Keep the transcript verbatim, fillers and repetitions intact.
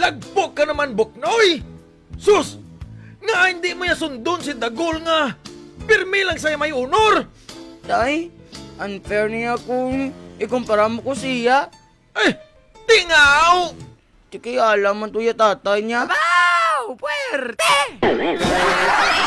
Lagpok ka naman, Buknoy! Sus! Nga hindi mo ya sundon si Dagol nga pirmi lang sa'yo may honor! Tay, unfair niya kung ikumpara mo ko siya. Eh, tingaw! Di kaya alam man to ya tatay niya. Abaw! Puwerte!